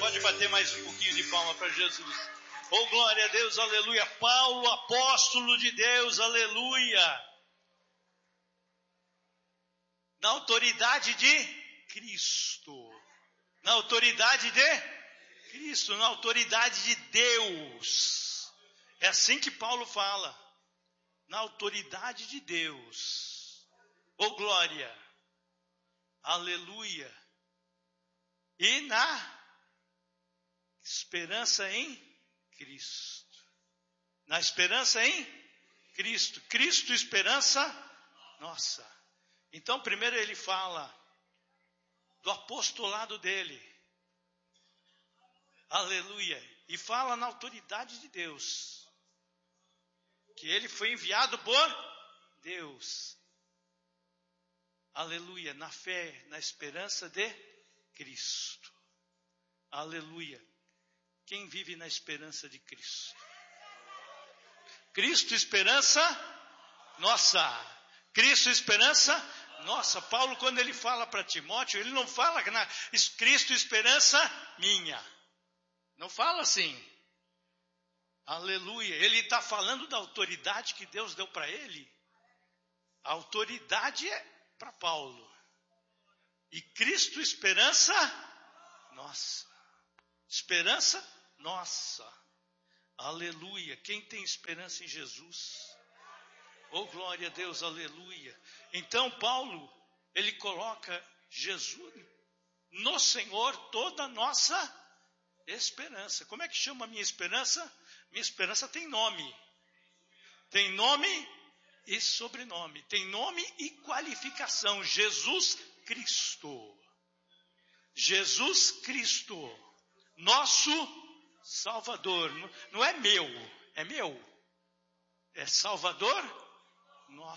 Pode bater mais um pouquinho de palma para Jesus. Oh, glória a Deus, aleluia. Paulo, apóstolo de Deus, aleluia. Na autoridade de Cristo. Na autoridade de Cristo, na autoridade de Deus. É assim que Paulo fala. Na autoridade de Deus. Oh, glória. Aleluia. E na esperança em Cristo. Na esperança em Cristo. Cristo, esperança nossa. Então, primeiro ele fala do apostolado dele. Aleluia. E fala na autoridade de Deus. Que ele foi enviado por Deus. Aleluia. Na fé, na esperança de Cristo. Aleluia. Quem vive na esperança de Cristo? Cristo, esperança nossa. Cristo, esperança nossa. Paulo, quando ele fala para Timóteo, ele não fala na Cristo, esperança minha. Não fala assim. Aleluia. Ele está falando da autoridade que Deus deu para ele. A autoridade é para Paulo. E Cristo, esperança nossa. Esperança nossa. Aleluia. Quem tem esperança em Jesus? Oh, glória a Deus, aleluia. Então, Paulo, ele coloca Jesus no Senhor toda a nossa esperança. Como é que chama a minha esperança? Minha esperança tem nome. Tem nome e sobrenome. Tem nome e qualificação. Jesus Cristo. Jesus Cristo. Nosso Salvador. Não é meu, é meu. É Salvador nosso.